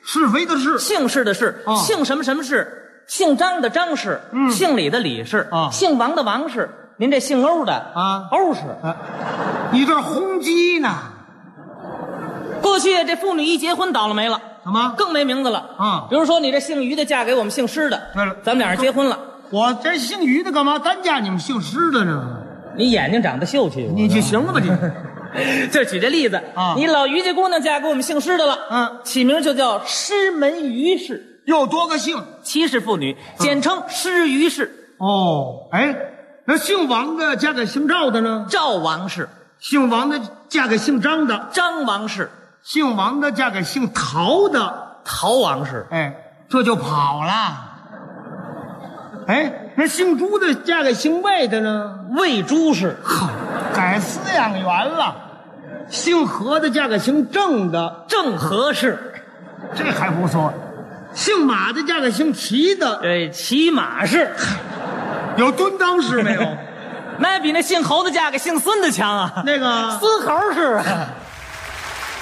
是非的是， 姓氏的氏，姓什么什么氏，姓张的张氏，姓李的李氏，姓王的王氏。您这姓欧的欧氏， 你这轰击呢？ 过去这妇女一结婚倒了霉了， 怎么更没名字了？比如说你这姓于的嫁给我们姓施的， 对了， 咱们俩人结婚了。 我这姓于的干嘛单嫁你们姓施的呢？ 你眼睛长得秀气， 你就行了吧你？ 就举这例子你老于家姑娘嫁给我们姓施的了，起名就叫施门于氏， 又多个姓， 七世妇女，简称施于氏。 哎，那姓王的嫁给姓赵的呢？ 赵王氏。 姓王的嫁给姓张的？ 张王氏。 姓王的嫁给姓陶的？ 陶王氏。 哎，这就跑了。哎，那姓朱的嫁给姓魏的呢？ 魏朱氏。 改饲养员了。姓何的嫁给姓郑的？ 郑和氏。 这还不错。姓马的嫁给姓齐的？ 骑马氏。 有蹲裆氏没有？ 那比那姓侯的嫁给姓孙的强啊！ 那个孙侯氏。